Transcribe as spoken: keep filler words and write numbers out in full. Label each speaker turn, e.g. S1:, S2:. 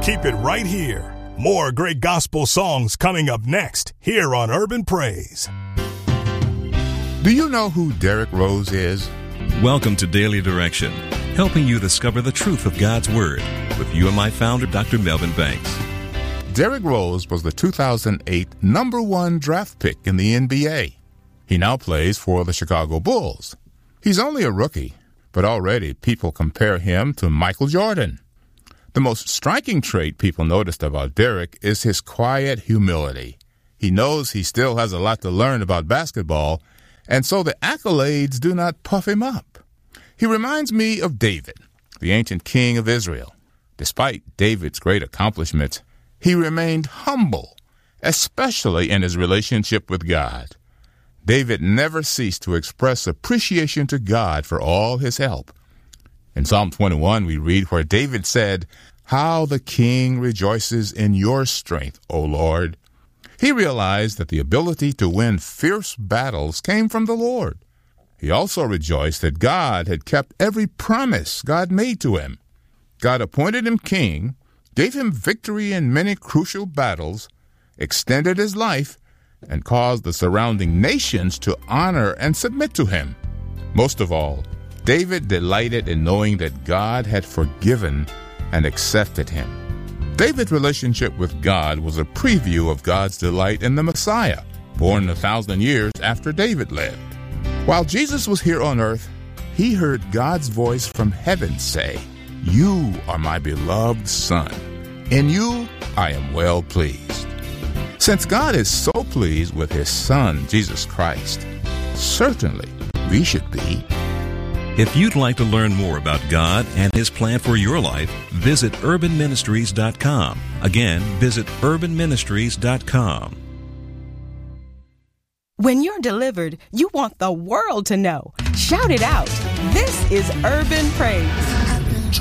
S1: Keep it right here. More great gospel songs coming up next here on Urban Praise.
S2: Do you know who Derrick Rose is?
S3: Welcome to Daily Direction, helping you discover the truth of God's Word with you and my founder, Doctor Melvin Banks.
S2: Derrick Rose was the two thousand eight number one draft pick in the N B A. He now plays for the Chicago Bulls. He's only a rookie, but already people compare him to Michael Jordan. The most striking trait people noticed about Derrick is his quiet humility. He knows he still has a lot to learn about basketball, and so the accolades do not puff him up. He reminds me of David, the ancient king of Israel. Despite David's great accomplishments, he remained humble, especially in his relationship with God. David never ceased to express appreciation to God for all his help. In Psalm twenty-one, we read where David said, "How the king rejoices in your strength, O Lord." He realized that the ability to win fierce battles came from the Lord. He also rejoiced that God had kept every promise God made to him. God appointed him king, gave him victory in many crucial battles, extended his life, and caused the surrounding nations to honor and submit to him. Most of all, David delighted in knowing that God had forgiven and accepted him. David's relationship with God was a preview of God's delight in the Messiah, born a thousand years after David lived. While Jesus was here on earth, he heard God's voice from heaven say, "You are my beloved Son. In you I am well pleased." Since God is so pleased with his Son, Jesus Christ, certainly we should be.
S3: If you'd like to learn more about God and His plan for your life, visit urban ministries dot com. Again, visit urban ministries dot com.
S4: When you're delivered, you want the world to know. Shout it out. This is Urban Praise.